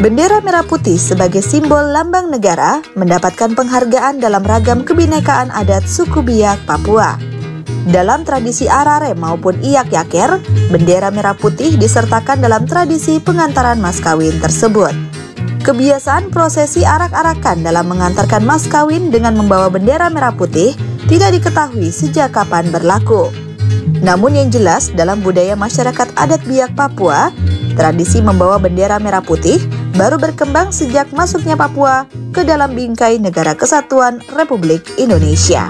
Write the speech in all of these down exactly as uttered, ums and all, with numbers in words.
Bendera merah putih sebagai simbol lambang negara mendapatkan penghargaan dalam ragam kebinekaan adat suku Biak, Papua. Dalam tradisi arare maupun iyak yaker, bendera merah putih disertakan dalam tradisi pengantaran mas kawin tersebut. Kebiasaan prosesi arak-arakan dalam mengantarkan mas kawin dengan membawa bendera merah putih tidak diketahui sejak kapan berlaku. Namun yang jelas dalam budaya masyarakat adat Biak Papua, tradisi membawa bendera merah putih baru berkembang sejak masuknya Papua ke dalam bingkai Negara Kesatuan Republik Indonesia.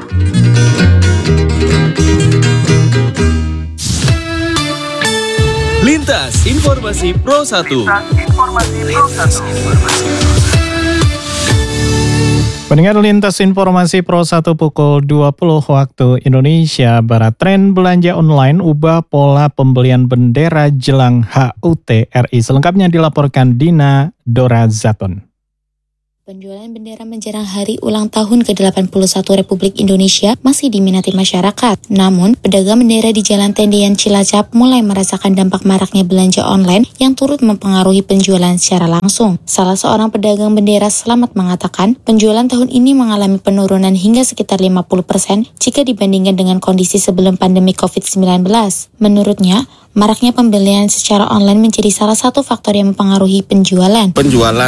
Lintas Informasi Pro satu. Lintas Informasi Pro satu. Pendengar Lintas Informasi Pro satu pukul dua puluh waktu Indonesia Barat. Tren belanja online ubah pola pembelian bendera jelang H U T R I. Selengkapnya dilaporkan Dina Dora Zaton. Penjualan bendera menjelang hari ulang tahun ke delapan puluh satu Republik Indonesia masih diminati masyarakat. Namun, pedagang bendera di Jalan Tendean Cilacap mulai merasakan dampak maraknya belanja online yang turut mempengaruhi penjualan secara langsung. Salah seorang pedagang bendera Selamat mengatakan, penjualan tahun ini mengalami penurunan hingga sekitar lima puluh persen jika dibandingkan dengan kondisi sebelum pandemi covid sembilan belas. Menurutnya, maraknya pembelian secara online menjadi salah satu faktor yang mempengaruhi penjualan. Penjualan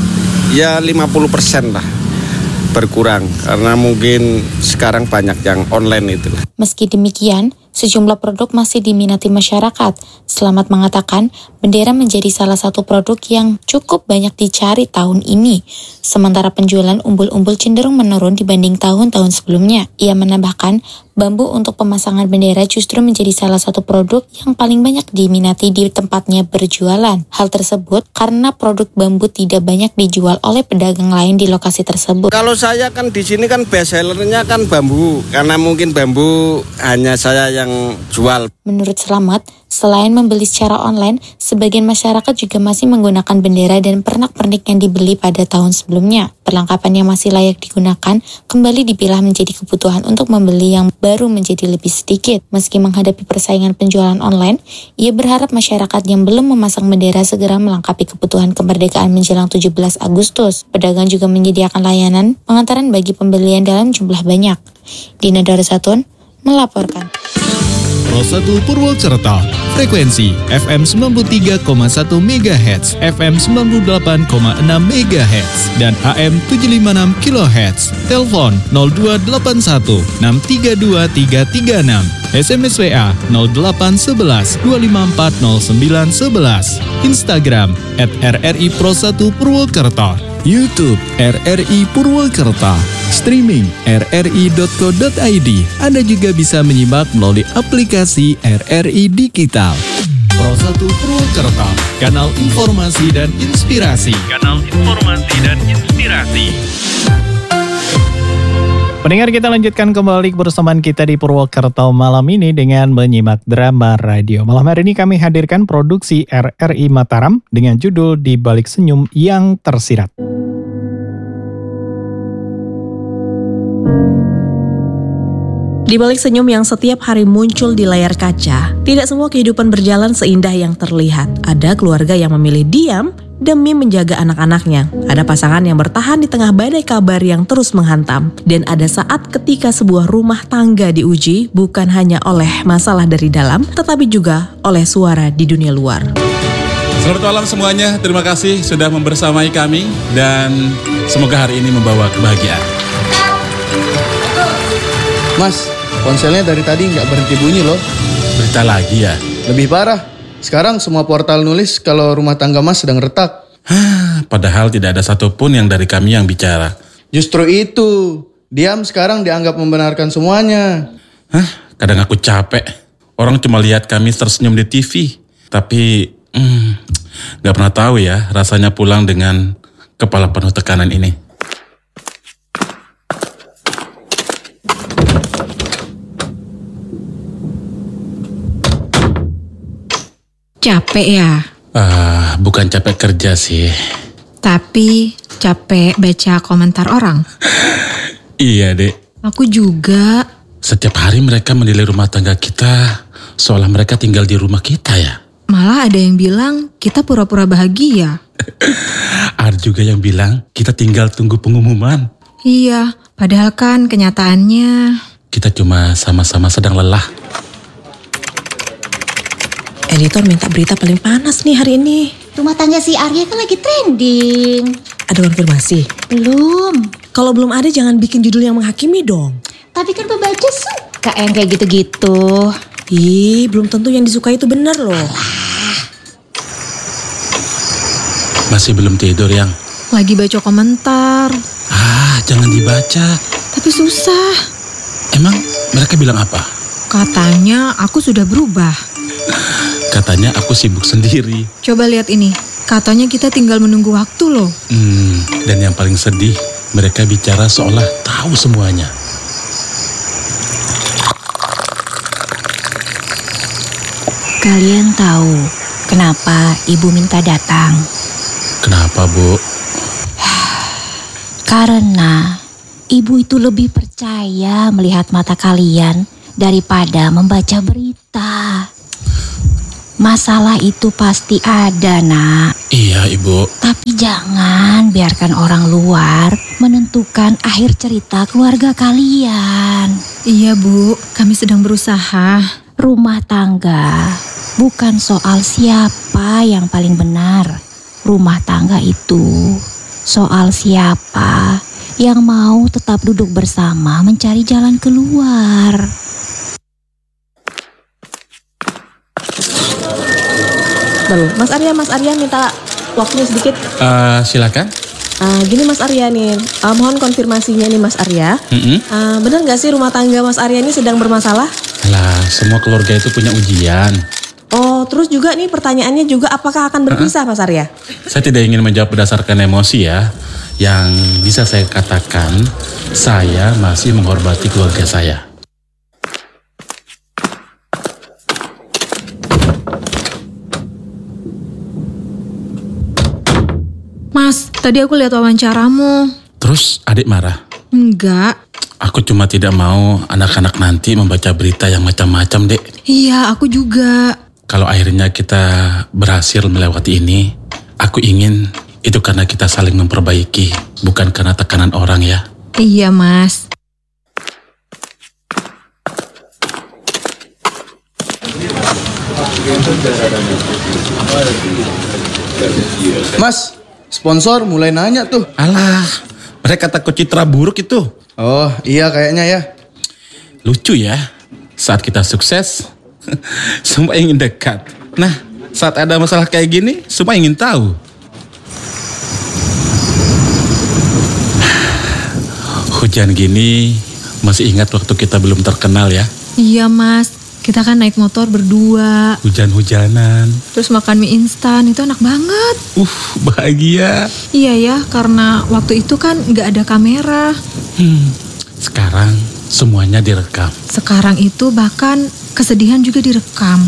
ya lima puluh persen lah berkurang karena mungkin sekarang banyak yang online itu. Meski demikian, sejumlah produk masih diminati masyarakat. Selamat mengatakan, bendera menjadi salah satu produk yang cukup banyak dicari tahun ini. Sementara penjualan umbul-umbul cenderung menurun dibanding tahun-tahun sebelumnya. Ia menambahkan, bambu untuk pemasangan bendera justru menjadi salah satu produk yang paling banyak diminati di tempatnya berjualan. Hal tersebut karena produk bambu tidak banyak dijual oleh pedagang lain di lokasi tersebut. Kalau saya kan di sini kan best sellernya kan bambu, karena mungkin bambu hanya saya yang jual. Menurut Selamat, selain membeli secara online, sebagian masyarakat juga masih menggunakan bendera dan pernak-pernik yang dibeli pada tahun sebelumnya. Perlengkapan yang masih layak digunakan kembali dipilah menjadi kebutuhan untuk membeli yang baru menjadi lebih sedikit. Meski menghadapi persaingan penjualan online, ia berharap masyarakat yang belum memasang bendera segera melengkapi kebutuhan kemerdekaan menjelang tujuh belas Agustus. Pedagang juga menyediakan layanan pengantaran bagi pembelian dalam jumlah banyak. Dina Dora Zaton melaporkan. Pro satu Purwokerto, frekuensi F M sembilan puluh tiga koma satu megahertz, F M sembilan puluh delapan koma enam megahertz, dan A M tujuh lima enam kilohertz. Telepon nol dua delapan satu enam tiga dua tiga tiga enam, S M S W A nol delapan satu satu dua lima empat nol sembilan satu satu, Instagram at R R I Pro satu Purwokerto, YouTube R R I Purwokerto, streaming r r i dot co dot i d. Anda juga bisa menyimak melalui aplikasi R R I Digital. Pro satu Purwokerto, kanal informasi dan inspirasi. Kanal informasi dan inspirasi. Pendengar, kita lanjutkan kembali kebersamaan kita di Purwokerto malam ini dengan menyimak drama radio. Malam hari ini kami hadirkan produksi R R I Mataram dengan judul Di Balik Senyum Yang Tersirat. Di balik senyum yang setiap hari muncul di layar kaca, tidak semua kehidupan berjalan seindah yang terlihat. Ada keluarga yang memilih diam demi menjaga anak-anaknya. Ada pasangan yang bertahan di tengah badai kabar yang terus menghantam. Dan ada saat ketika sebuah rumah tangga diuji bukan hanya oleh masalah dari dalam, tetapi juga oleh suara di dunia luar. Selamat malam semuanya, terima kasih sudah membersamai kami dan semoga hari ini membawa kebahagiaan. Mas, ponselnya dari tadi nggak berhenti bunyi loh. Berita lagi ya? Lebih parah, sekarang semua portal nulis kalau rumah tangga Mas sedang retak. Padahal tidak ada satupun yang dari kami yang bicara. Justru itu, diam sekarang dianggap membenarkan semuanya. Hah? Kadang aku capek. Orang cuma lihat kami tersenyum di T V. Tapi hmm, gak pernah tahu ya rasanya pulang dengan kepala penuh tekanan ini. Capek ya? Ah, bukan capek kerja sih. Tapi capek baca komentar orang. Iya, Dek. Aku juga. Setiap hari mereka menilai rumah tangga kita seolah mereka tinggal di rumah kita ya. Malah ada yang bilang kita pura-pura bahagia. Ada juga yang bilang kita tinggal tunggu pengumuman. Iya, padahal kan kenyataannya... Kita cuma sama-sama sedang lelah. Editor minta berita paling panas nih hari ini. Rumah tangga si Arya kan lagi trending. Ada konfirmasi? Belum. Kalau belum ada jangan bikin judul yang menghakimi dong. Tapi kan pembaca suka yang kayak gitu-gitu. Ih, belum tentu yang disukai itu benar loh. Masih belum tidur, Yang? Lagi baca komentar. Ah, jangan dibaca. Tapi susah. Emang mereka bilang apa? Katanya aku sudah berubah. Katanya aku sibuk sendiri. Coba lihat ini. Katanya kita tinggal menunggu waktu loh. Hmm, dan yang paling sedih, mereka bicara seolah tahu semuanya. Kalian tahu kenapa ibu minta datang? Kenapa, Bu? Karena ibu itu lebih percaya melihat mata kalian daripada membaca berita. Masalah itu pasti ada, Nak. Iya, Ibu. Tapi jangan biarkan orang luar menentukan akhir cerita keluarga kalian. Iya, Bu. Kami sedang berusaha. Rumah tangga bukan soal siapa yang paling benar. Rumah tangga itu soal siapa yang mau tetap duduk bersama mencari jalan keluar. Lalu, Mas Arya, Mas Arya minta waktunya sedikit. Uh, silakan. Uh, gini Mas Arya nih, uh, mohon konfirmasinya nih Mas Arya. Mm-hmm. Uh, benar nggak sih rumah tangga Mas Arya ini sedang bermasalah? Lah, semua keluarga itu punya ujian. Oh, terus juga nih pertanyaannya juga apakah akan berpisah uh-huh. Mas Arya? Saya tidak ingin menjawab berdasarkan emosi ya. Yang bisa saya katakan, saya masih menghormati keluarga saya. Mas, tadi aku lihat wawancaramu. Terus adik marah? Enggak. Aku cuma tidak mau anak-anak nanti membaca berita yang macam-macam, Dek. Iya, aku juga. Kalau akhirnya kita berhasil melewati ini, aku ingin itu karena kita saling memperbaiki, bukan karena tekanan orang ya. Iya, Mas. Mas, sponsor mulai nanya tuh. Alah, mereka takut citra buruk itu. Oh, iya kayaknya ya. Lucu ya, saat kita sukses, semua ingin dekat. Nah, saat ada masalah kayak gini, semua ingin tahu. Hujan gini, masih ingat waktu kita belum terkenal ya? Iya, Mas. Kita kan naik motor berdua. Hujan-hujanan. Terus makan mie instan, itu enak banget. Uh, bahagia. Iya ya, karena waktu itu kan nggak ada kamera. Hmm, sekarang semuanya direkam. Sekarang itu bahkan kesedihan juga direkam.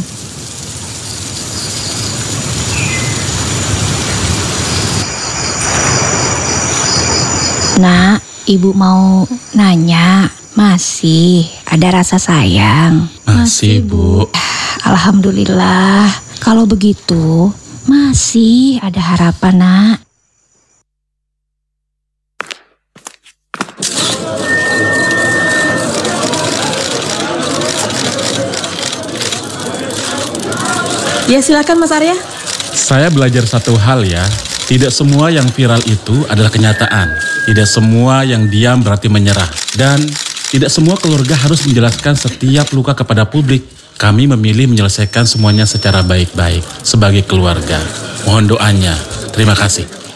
Nak, ibu mau nanya, masih ada rasa sayang? Masih, Bu. Alhamdulillah, kalau begitu masih ada harapan, Nak. Ya silakan Mas Arya. Saya belajar satu hal ya, tidak semua yang viral itu adalah kenyataan. Tidak semua yang diam berarti menyerah. Dan tidak semua keluarga harus menjelaskan setiap luka kepada publik. Kami memilih menyelesaikan semuanya secara baik-baik sebagai keluarga. Mohon doanya. Terima kasih.